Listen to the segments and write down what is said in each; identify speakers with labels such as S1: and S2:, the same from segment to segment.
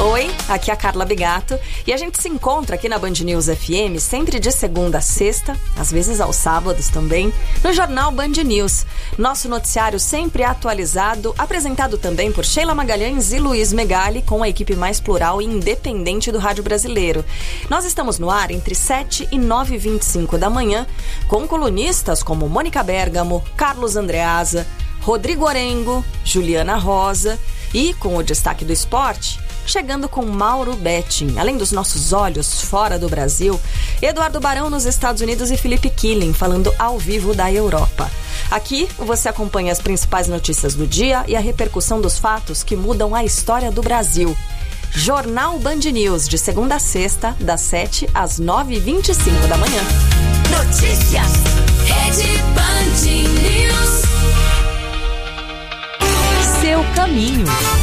S1: Oi, aqui é a Carla Bigato e a gente se encontra aqui na Band News FM sempre de segunda a sexta, às vezes aos sábados também, no Jornal Band News. Nosso noticiário sempre atualizado, apresentado também por Sheila Magalhães e Luiz Megali, com a equipe mais plural e independente do rádio brasileiro. Nós estamos no ar entre 7 e 9h25 da manhã, com colunistas como Mônica Bergamo, Carlos Andreasa, Rodrigo Orengo, Juliana Rosa e, com o destaque do esporte, chegando com Mauro Betting. Além dos nossos olhos fora do Brasil, Eduardo Barão nos Estados Unidos e Felipe Killing falando ao vivo da Europa. Aqui você acompanha as principais notícias do dia e a repercussão dos fatos que mudam a história do Brasil. Jornal Band News, de segunda a sexta, das 7 às 9h25 da manhã.
S2: Notícias, Rede Band News.
S1: Seu caminho.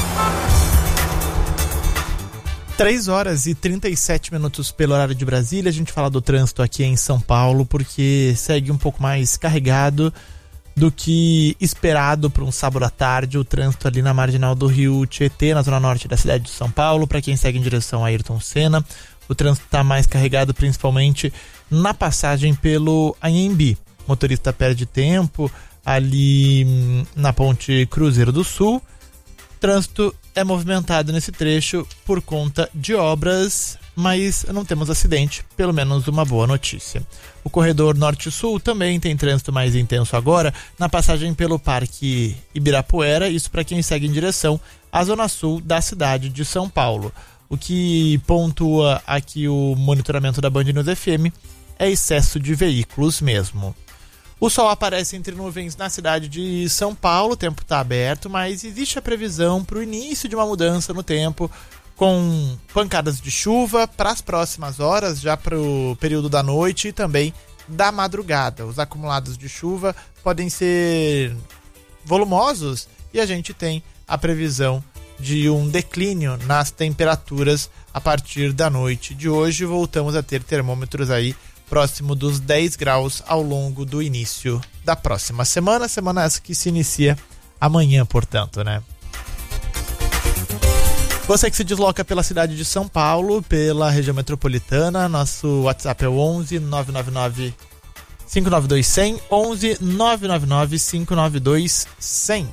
S3: 3h37 pelo horário de Brasília. A gente fala do trânsito aqui em São Paulo, porque segue um pouco mais carregado do que esperado para um sábado à tarde. O trânsito ali na marginal do Rio Tietê, na zona norte da cidade de São Paulo, para quem segue em direção a Ayrton Senna. O trânsito está mais carregado principalmente na passagem pelo Anhembi. O motorista perde tempo ali na ponte Cruzeiro do Sul. O trânsito é movimentado nesse trecho por conta de obras, mas não temos acidente, pelo menos uma boa notícia. O corredor norte-sul também tem trânsito mais intenso agora na passagem pelo Parque Ibirapuera, isso para quem segue em direção à zona sul da cidade de São Paulo. O que pontua aqui o monitoramento da Band News FM é excesso de veículos mesmo. O sol aparece entre nuvens na cidade de São Paulo, o tempo está aberto, mas existe a previsão para o início de uma mudança no tempo, com pancadas de chuva para as próximas horas, já para o período da noite e também da madrugada. Os acumulados de chuva podem ser volumosos e a gente tem a previsão de um declínio nas temperaturas a partir da noite de hoje. Voltamos a ter termômetros aí próximo dos 10 graus ao longo do início da próxima semana. Semana essa que se inicia amanhã, portanto, né? Você que se desloca pela cidade de São Paulo, pela região metropolitana, nosso WhatsApp é o 11 999 592 100, 11 999 592 100.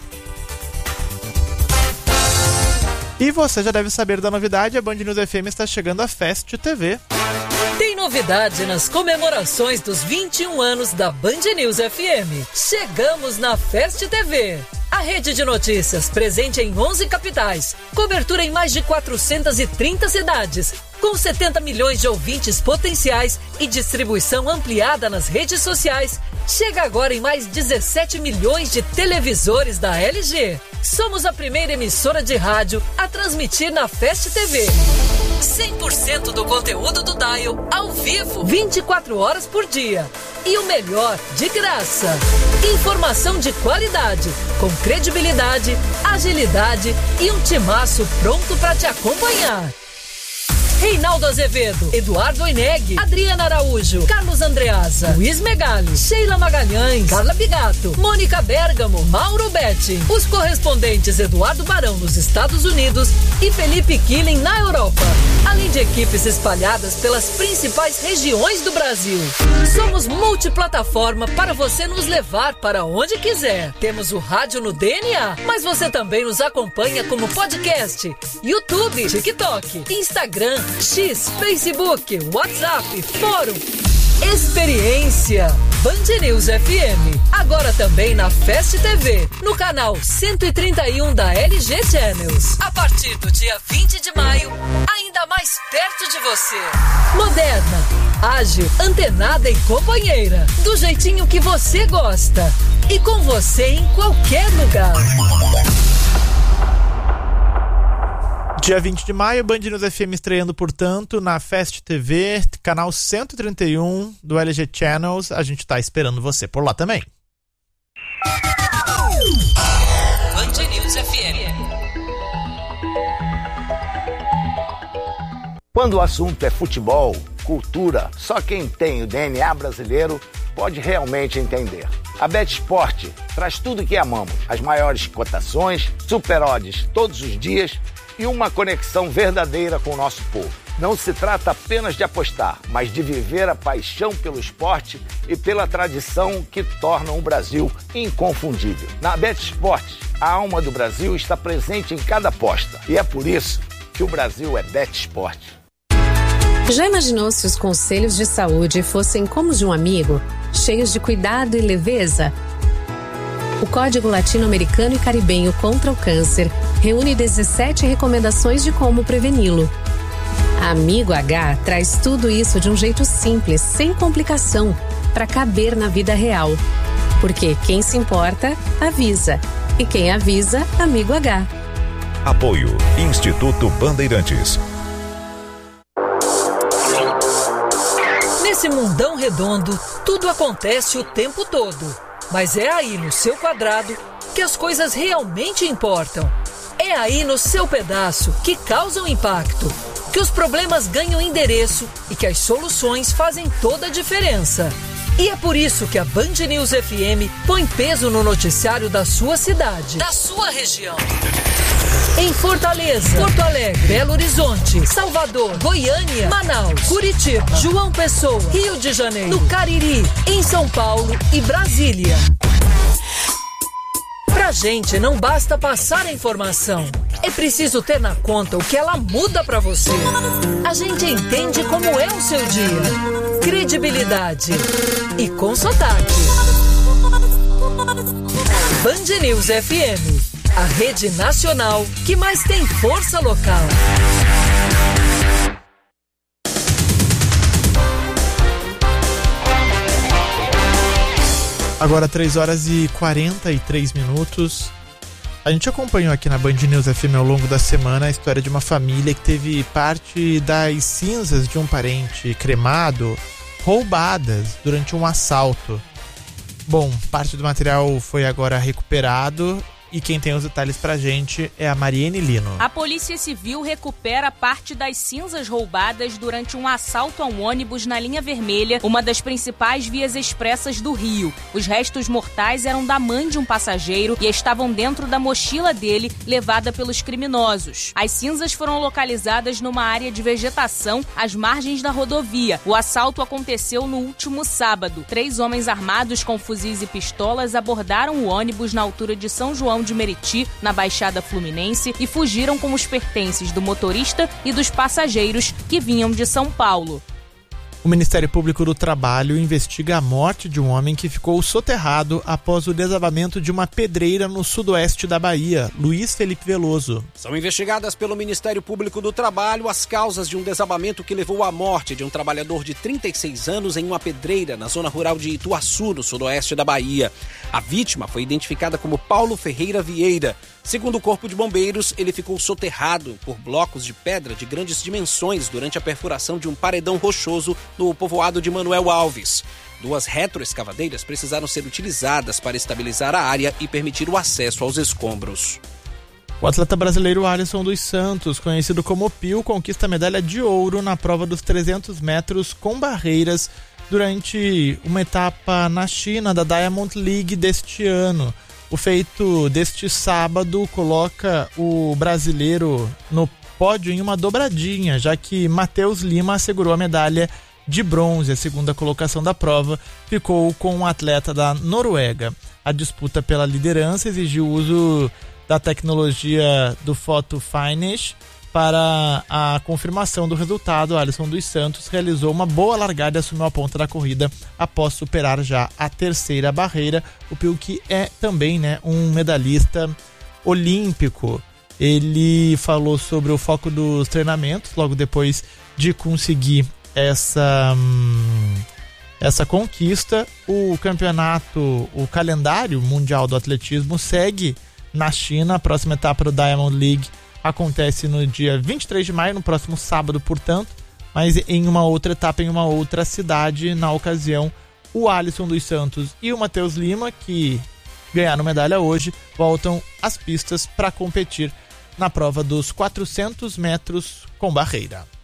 S3: E você já deve saber da novidade, a Band News FM está chegando à Fest TV.
S4: Tem novidade nas comemorações dos 21 anos da Band News FM. Chegamos na Fest TV. A rede de notícias presente em 11 capitais, cobertura em mais de 430 cidades, com 70 milhões de ouvintes potenciais e distribuição ampliada nas redes sociais, chega agora em mais 17 milhões de televisores da LG. Somos a primeira emissora de rádio a transmitir na Fest TV. 100% do conteúdo do Dial ao vivo, 24 horas por dia. E o melhor, de graça. Informação de qualidade, com credibilidade, agilidade e um timaço pronto para te acompanhar. Reinaldo Azevedo, Eduardo Oineg, Adriana Araújo, Carlos Andreasa, Luiz Megali, Sheila Magalhães, Carla Bigato, Mônica Bergamo, Mauro Betting, os correspondentes Eduardo Barão nos Estados Unidos e Felipe Killing na Europa, além de equipes espalhadas pelas principais regiões do Brasil. Somos multiplataforma para você nos levar para onde quiser. Temos o rádio no DNA, mas você também nos acompanha como podcast, YouTube, TikTok, Instagram, X, Facebook, WhatsApp, Fórum. Experiência Band News FM. Agora também na Fest TV, no canal 131 da LG Channels. A partir do dia 20 de maio, ainda mais perto de você. Moderna, ágil, antenada e companheira. Do jeitinho que você gosta. E com você em qualquer lugar.
S3: Dia 20 de maio, Band News FM estreando, portanto, na Fest TV, canal 131 do LG Channels. A gente tá esperando você por lá também.
S4: Band News FM.
S5: Quando o assunto é futebol, cultura, só quem tem o DNA brasileiro pode realmente entender. A BetSport traz tudo que amamos. As maiores cotações, super odds todos os dias e uma conexão verdadeira com o nosso povo. Não se trata apenas de apostar, mas de viver a paixão pelo esporte e pela tradição que tornam o Brasil inconfundível. Na BetSport, a alma do Brasil está presente em cada aposta. E é por isso que o Brasil é BetSport.
S6: Já imaginou se os conselhos de saúde fossem como os de um amigo, cheios de cuidado e leveza? O Código Latino-Americano e Caribenho contra o Câncer reúne 17 recomendações de como preveni-lo. Amigo H traz tudo isso de um jeito simples, sem complicação, para caber na vida real. Porque quem se importa, avisa. E quem avisa, Amigo H.
S7: Apoio Instituto Bandeirantes.
S4: Nesse mundão redondo, tudo acontece o tempo todo. Mas é aí no seu quadrado que as coisas realmente importam. É aí no seu pedaço que causam impacto, que os problemas ganham endereço e que as soluções fazem toda a diferença. E é por isso que a Band News FM põe peso no noticiário da sua cidade, da sua região. Em Fortaleza, Porto Alegre, Belo Horizonte, Salvador, Goiânia, Manaus, Curitiba, João Pessoa, Rio de Janeiro, no Cariri, em São Paulo e Brasília. Pra gente não basta passar a informação, é preciso ter na conta o que ela muda pra você. A gente entende como é o seu dia. Credibilidade e com sotaque. Band News FM, a rede nacional que mais tem força local.
S3: Agora 3h43. A gente acompanhou aqui na Band News FM ao longo da semana a história de uma família que teve parte das cinzas de um parente cremado roubadas durante um assalto. Bom, parte do material foi agora recuperado e quem tem os detalhes pra gente é a Mariene Lino.
S8: A Polícia Civil recupera parte das cinzas roubadas durante um assalto a um ônibus na linha vermelha, uma das principais vias expressas do Rio. Os restos mortais eram da mãe de um passageiro e estavam dentro da mochila dele, levada pelos criminosos. As cinzas foram localizadas numa área de vegetação às margens da rodovia. O assalto aconteceu no último sábado. 3 homens armados com fuzis e pistolas abordaram o ônibus na altura de São João de Meriti, na Baixada Fluminense, e fugiram com os pertences do motorista e dos passageiros que vinham de São Paulo.
S3: O Ministério Público do Trabalho investiga a morte de um homem que ficou soterrado após o desabamento de uma pedreira no sudoeste da Bahia. Luiz Felipe Veloso.
S9: São investigadas pelo Ministério Público do Trabalho as causas de um desabamento que levou à morte de um trabalhador de 36 anos em uma pedreira na zona rural de Ituaçu, no sudoeste da Bahia. A vítima foi identificada como Paulo Ferreira Vieira. Segundo o Corpo de Bombeiros, ele ficou soterrado por blocos de pedra de grandes dimensões durante a perfuração de um paredão rochoso no povoado de Manuel Alves. 2 retroescavadeiras precisaram ser utilizadas para estabilizar a área e permitir o acesso aos escombros.
S3: O atleta brasileiro Alisson dos Santos, conhecido como Pio, conquista a medalha de ouro na prova dos 300 metros com barreiras durante uma etapa na China da Diamond League deste ano. O feito deste sábado coloca o brasileiro no pódio em uma dobradinha, já que Matheus Lima assegurou a medalha de bronze. A segunda colocação da prova ficou com um atleta da Noruega. A disputa pela liderança exigiu o uso da tecnologia do Photo Finish. Para a confirmação do resultado, Alisson dos Santos realizou uma boa largada e assumiu a ponta da corrida após superar já a 3ª barreira. O Pio, que é também um medalhista olímpico. Ele falou sobre o foco dos treinamentos logo depois de conseguir essa conquista. O calendário mundial do atletismo segue na China. A próxima etapa do Diamond League acontece no dia 23 de maio, no próximo sábado, portanto, mas em uma outra etapa, em uma outra cidade. Na ocasião, o Alisson dos Santos e o Matheus Lima, que ganharam medalha hoje, voltam às pistas para competir na prova dos 400 metros com barreira.